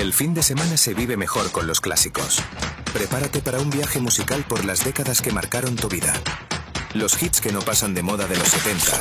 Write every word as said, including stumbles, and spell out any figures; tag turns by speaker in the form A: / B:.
A: El fin de semana se vive mejor con los clásicos. Prepárate para un viaje musical por las décadas que marcaron tu vida. Los hits que no pasan de moda de los setenta,